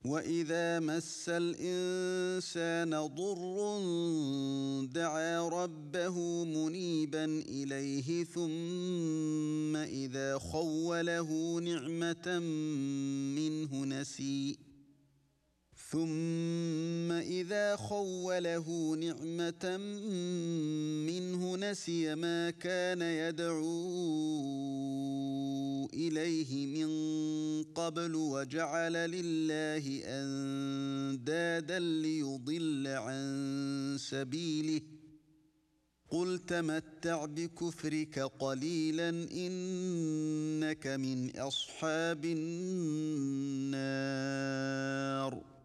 وَإِذَا مَسَّ الْإِنسَانَ ضُرٌّ دَعَا رَبَّهُ مُنِيبًا إِلَيْهِ ثُمَّ إِذَا خَوَّلَهُ نِعْمَةً مِّنْهُ نَسِيَ مَا كَانَ يَدْعُو إِلَيْهِ مِن قَبْلُ وَجَعَلَ لِلَّهِ أَندَادًا لِّيُضِلَّ عَن سَبِيلِهِ قُلْ تَمَتَّعْ بِكُفْرِكَ قَلِيلًا إِنَّكَ مِنْ أَصْحَابِ النَّارِ